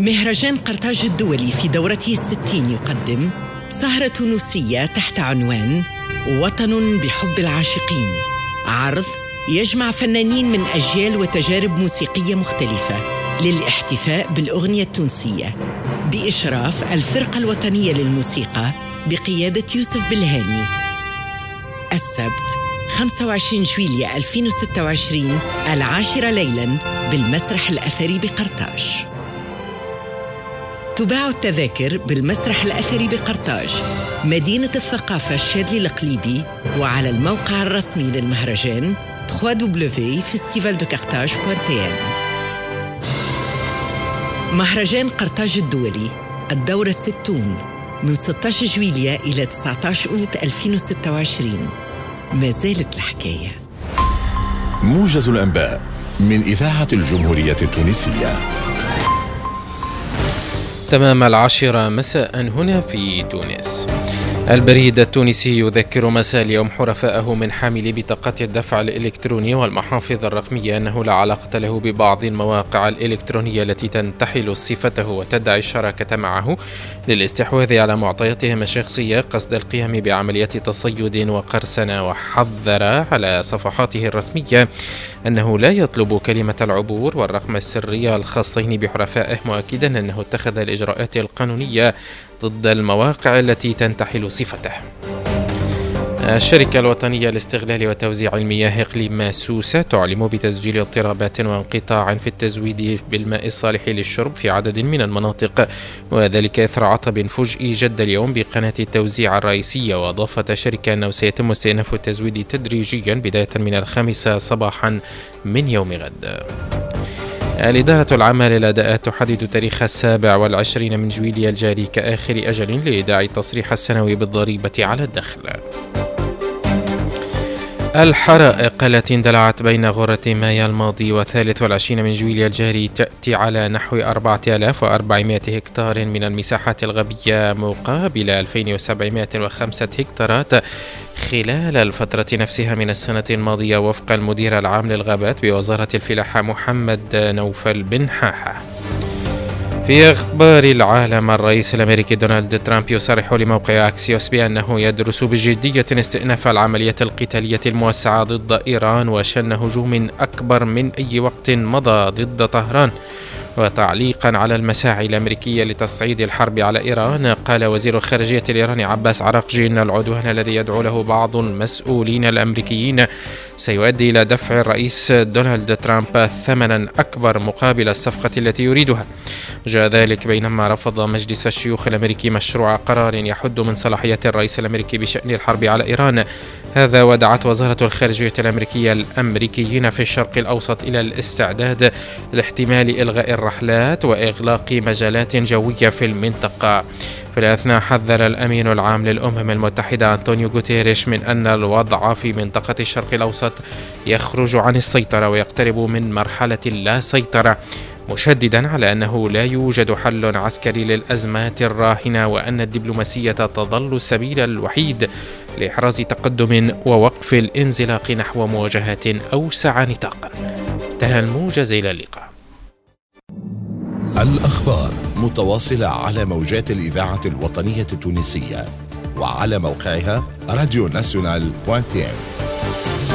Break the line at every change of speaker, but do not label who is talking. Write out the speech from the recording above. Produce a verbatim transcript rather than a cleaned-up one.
مهرجان قرطاج الدولي في دورته الستين يقدم سهرة تونسية تحت عنوان وطن بحب العاشقين، عرض يجمع فنانين من أجيال وتجارب موسيقية مختلفة للاحتفاء بالأغنية التونسية بإشراف الفرقة الوطنية للموسيقى بقيادة يوسف بالهاني. السبت خمسة وعشرين جويلية ألفين وستة وعشرين العاشرة ليلاً بالمسرح الأثري بقرطاج. تباع التذاكر بالمسرح الأثري بقرطاج، مدينة الثقافة الشاذلي القليبي، وعلى الموقع الرسمي للمهرجان دبليو دبليو دبليو دوت فيستيفال دو كارتاج دوت تي ام. مهرجان قرطاج الدولي الدورة الستون من ستة عشر جويلية إلى تسعة عشر أوت ألفين وستة وعشرين. ما زالت الحكاية.
موجز الأنباء من إذاعة الجمهورية التونسية.
تمام العاشرة مساء هنا في تونس. البريد التونسي يذكر مساء اليوم حرفائه من حاملي بطاقات الدفع الإلكتروني والمحافظ الرقمية أنه لا علاقة له ببعض المواقع الإلكترونية التي تنتحل صفته وتدعي الشراكة معه للاستحواذ على معطياتهم الشخصية قصد القيام بعمليات تصيد وقرصنة. وحذر على صفحاته الرسمية أنه لا يطلب كلمة العبور والرقم السري الخاصين بحرفائه، مؤكدا أنه اتخذ الإجراءات القانونية ضد المواقع التي تنتحل صفته. الشركة الوطنية لاستغلال وتوزيع المياه إقليم ماسوسة تعلم بتسجيل اضطرابات وانقطاع في التزويد بالماء الصالح للشرب في عدد من المناطق، وذلك إثر عطب فجئي جد اليوم بقناة التوزيع الرئيسية. وأضافت الشركة أنه سيتم استئناف التزويد تدريجيا بداية من الخامسة صباحا من يوم غد. الإدارة العامة للأداءات تحدد تاريخ السابع والعشرين من جويلية الجاري كآخر أجل لإيداع التصريح السنوي بالضريبة على الدخل. الحرائق التي اندلعت بين غرة مايو الماضي والثالث والعشرين من جويلية الجاري تأتي على نحو أربعة آلاف وأربعمائة هكتار من المساحات الغابية مقابل ألفين وسبعمائة وخمسة هكتارات خلال الفترة نفسها من السنة الماضية، وفق المدير العام للغابات بوزارة الفلاحة محمد نوفل بن حاحة. في أخبار العالم، الرئيس الأمريكي دونالد ترامب يصرح لموقع أكسيوس بأنه يدرس بجدية استئناف العمليات القتالية الموسعة ضد إيران وشن هجوم أكبر من أي وقت مضى ضد طهران. وتعليقا على المساعي الأمريكية لتصعيد الحرب على إيران، قال وزير الخارجية الإيراني عباس عراقجي أن العدوان الذي يدعو له بعض المسؤولين الأمريكيين سيؤدي إلى دفع الرئيس دونالد ترامب ثمنا أكبر مقابل الصفقة التي يريدها. جاء ذلك بينما رفض مجلس الشيوخ الأمريكي مشروع قرار يحد من صلاحيات الرئيس الأمريكي بشأن الحرب على إيران. هذا ودعت وزارة الخارجية الأمريكية الأمريكيين في الشرق الأوسط إلى الاستعداد لاحتمال إلغاء الرحلات وإغلاق مجالات جوية في المنطقة. في الأثناء حذر الأمين العام للأمم المتحدة أنطونيو غوتيريش من أن الوضع في منطقة الشرق الأوسط يخرج عن السيطرة ويقترب من مرحلة لا سيطرة، مشددا على أنه لا يوجد حل عسكري للأزمات الراهنة وأن الدبلوماسية تظل السبيل الوحيد لإحراز تقدم ووقف الانزلاق نحو مواجهات أوسع نطاقا. انتهى الموجز، إلى اللقاء.
الأخبار متواصلة على موجات الإذاعة الوطنية التونسية وعلى موقعها راديو ناسيونال دوت تي ام.